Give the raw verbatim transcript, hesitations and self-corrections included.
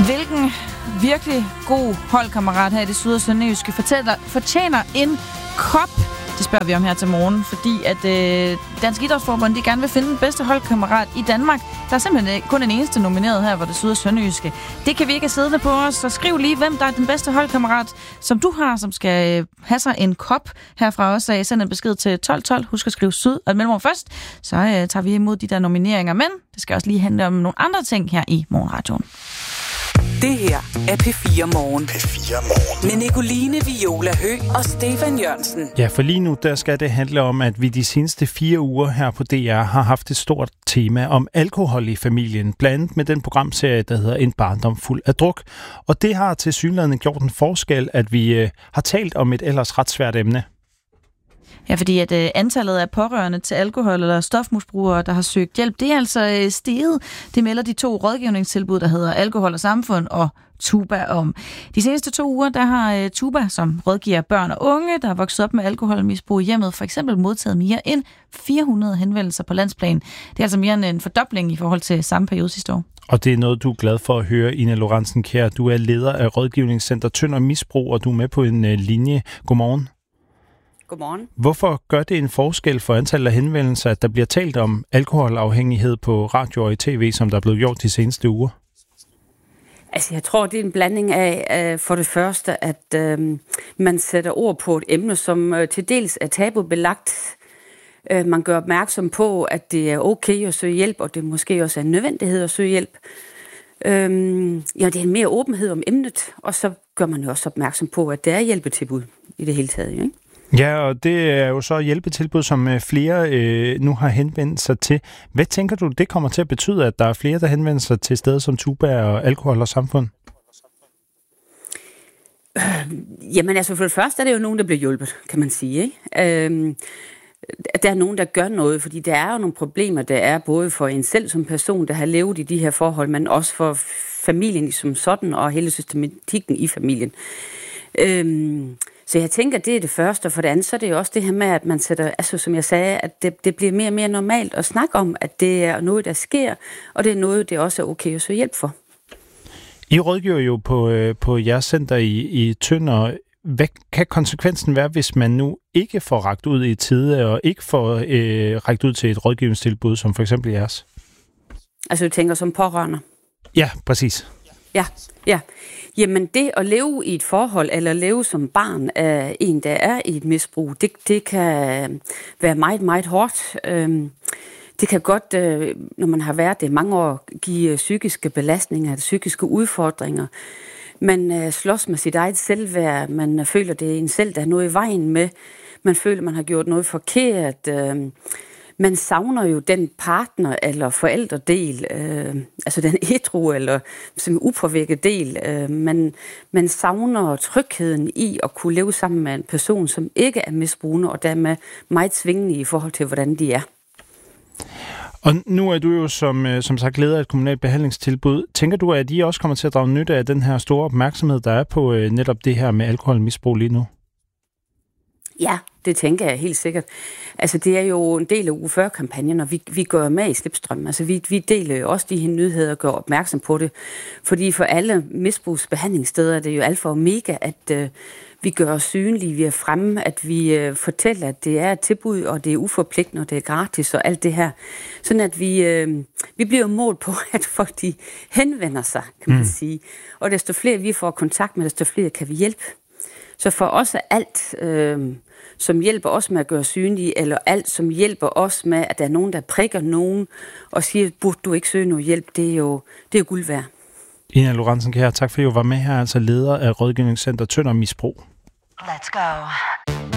Hvilken virkelig god holdkammerat her i det syd- og sønderjyske fortæller, fortjener en kop? Det spørger vi om her til morgen, fordi at øh, Dansk Idrætsforbund de gerne vil finde den bedste holdkammerat i Danmark. Der er simpelthen kun en eneste nomineret her, hvor det syd- og sønderjyske. Det kan vi ikke have siddende på os, så skriv lige, hvem der er den bedste holdkammerat, som du har, som skal øh, have sig en kop herfra også. Send en besked til tolv tolv. Husk at skrive syd og mellemrum først, så øh, tager vi imod de der nomineringer. Men det skal også lige handle om nogle andre ting her i Morgenradioen. Det her er P fire Morgen. P fire Morgen. Med Nicoline Viola Hø og Stefan Jørgensen. Ja, for lige nu der skal det handle om, at vi de seneste fire uger her på D R har haft et stort tema om alkohol i familien. Blandt andet med den programserie, der hedder En barndom fuld af druk. Og det har tilsyneladende gjort en forskel, at vi øh, har talt om et ellers ret svært emne. Ja, fordi at øh, antallet af pårørende til alkohol- eller stofmisbrugere, der har søgt hjælp, det er altså øh, steget. Det melder de to rådgivningstilbud, der hedder Alkohol og Samfund og Tuba om. De seneste to uger, der har øh, Tuba, som rådgiver børn og unge, der er vokset op med alkoholmisbrug i hjemmet, for eksempel modtaget mere end fire hundrede henvendelser på landsplan. Det er altså mere end en fordobling i forhold til samme periode sidste år. Og det er noget, du er glad for at høre, Ina Lorentzen Kjær. Du er leder af Rådgivningscenter Tønder Misbrug, og du er med på en øh, linje. Godmorgen. Godmorgen. Hvorfor gør det en forskel for antallet af henvendelser, at der bliver talt om alkoholafhængighed på radio og i tv, som der er blevet gjort de seneste uger? Altså, jeg tror, det er en blanding af, for det første, at øh, man sætter ord på et emne, som øh, til dels er tabubelagt. Øh, man gør opmærksom på, at det er okay at søge hjælp, og det måske også er en nødvendighed at søge hjælp. Øh, ja, det er en mere åbenhed om emnet, og så gør man jo også opmærksom på, at det er hjælpetilbud i det hele taget, ikke? Ja, og det er jo så hjælpetilbud, som flere øh, nu har henvendt sig til. Hvad tænker du, det kommer til at betyde, at der er flere, der henvender sig til steder som Tuba og Alkohol og Samfund? Øh, jamen altså, for det første er det jo nogen, der bliver hjulpet, kan man sige, ikke? Øh, der er nogen, der gør noget, fordi der er jo nogle problemer, der er både for en selv som person, der har levet i de her forhold, men også for familien som sådan, og hele systematikken i familien. Øh, Så jeg tænker, det er det første, og for det andet, så er det jo også det her med, at man sætter, altså som jeg sagde, at det, det bliver mere og mere normalt at snakke om, at det er noget, der sker, og det er noget, det også er okay at søge hjælp for. I rådgiver jo på, øh, på jeres center i, i Tønder. Hvad kan konsekvensen være, hvis man nu ikke får rakt ud i tide, og ikke får øh, rakt ud til et rådgivningstilbud, som for eksempel jeres? Altså du tænker som pårørende? Ja, præcis. Ja, ja. Jamen det at leve i et forhold, eller leve som barn af en, der er i et misbrug, det, det kan være meget, meget hårdt. Det kan godt, når man har været det mange år, give psykiske belastninger, psykiske udfordringer. Man slås med sit eget selvværd, man føler, det er en selv, der er noget i vejen med. Man føler, man har gjort noget forkert. Man savner jo den partner eller forældredel, øh, altså den ædru eller som upåvirket del. Øh, man, man savner trygheden i at kunne leve sammen med en person, som ikke er misbrugende, og dermed meget svingende i forhold til, hvordan de er. Og nu er du jo som, som sagt leder af et kommunalt behandlingstilbud. Tænker du, at I også kommer til at drage nytte af den her store opmærksomhed, der er på øh, netop det her med alkoholmisbrug lige nu? Ja, det tænker jeg helt sikkert. Altså, det er jo en del af uge fyrre-kampagnen, og vi, vi går med i slipstrømmen. Altså, vi, vi deler jo også de her nyheder og gør opmærksom på det. Fordi for alle misbrugsbehandlingssteder er det jo alfa og omega, at øh, vi gør os synlige, vi er fremme, at vi øh, fortæller, at det er et tilbud, og det er uforpligtende, og det er gratis, og alt det her. Sådan at vi, øh, vi bliver målt på, at folk de henvender sig, kan man mm. sige. Og desto flere vi får kontakt med, desto flere kan vi hjælpe. Så for os er alt, øh, som hjælper os med at gøre synlige, eller alt, som hjælper os med, at der er nogen, der prikker nogen, og siger, burde du ikke søge noget hjælp, det er jo, det er jo guld værd. Ina Lorentzen Kjær, tak fordi du var med her, altså leder af Rådgivningscenter Tønder Misbrug. Let's go.